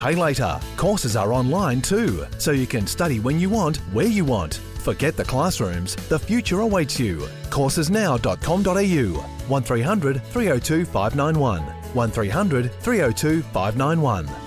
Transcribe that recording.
Pay later. Courses are online too, so you can study when you want, where you want. Forget the classrooms. The future awaits you. Coursesnow.com.au 1300 302 591 1300 302 591.